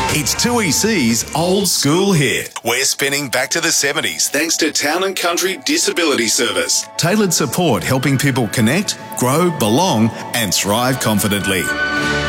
It's 2EC's Old School Hit. We're spinning back to the 70s thanks to Town and Country Disability Service. Tailored support helping people connect, grow, belong and thrive confidently.